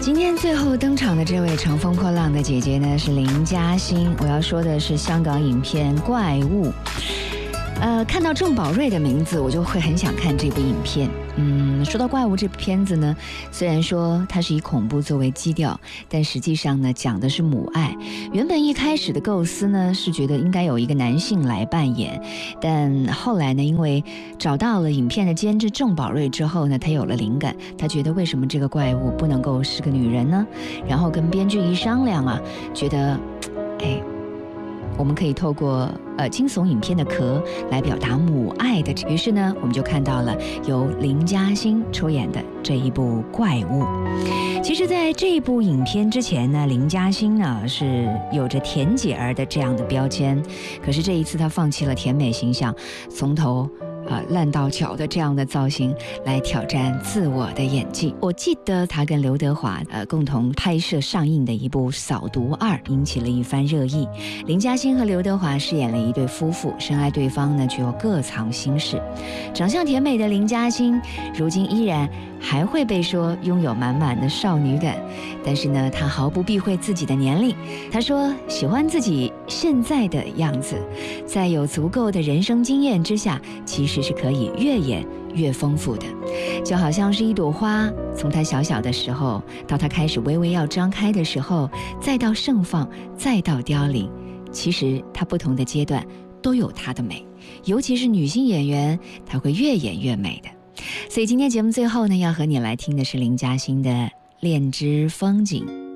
今天最后登场的这位乘风破浪的姐姐呢，是林嘉欣。我要说的是香港影片《怪物》。看到郑宝瑞的名字，我就会很想看这部影片。说到怪物这部片子呢，虽然说它是以恐怖作为基调，但实际上呢讲的是母爱。原本一开始的构思呢是觉得应该有一个男性来扮演，但后来呢，因为找到了影片的监制郑宝瑞之后呢，他有了灵感，他觉得为什么这个怪物不能够是个女人呢？然后跟编剧一商量啊，觉得我们可以透过惊悚影片的壳来表达母爱的，于是呢，我们就看到了由林嘉欣出演的这一部《怪物》。其实，在这一部影片之前呢，林嘉欣呢是有着甜姐儿的这样的标签，可是这一次她放弃了甜美形象，从头烂到脚的这样的造型来挑战自我的演技。我记得他跟刘德华共同拍摄上映的一部《扫毒2》引起了一番热议。林嘉欣和刘德华饰演了一对夫妇，深爱对方呢却又各藏心事。长相甜美的林嘉欣如今依然还会被说拥有满满的少女感，但是呢，她毫不避讳自己的年龄。她说喜欢自己现在的样子，在有足够的人生经验之下，其实是可以越演越丰富的。就好像是一朵花，从它小小的时候到它开始微微要张开的时候，再到盛放，再到凋零，其实它不同的阶段都有它的美，尤其是女性演员，她会越演越美的。所以今天节目最后呢，要和你来听的是林嘉欣的《恋之风景》。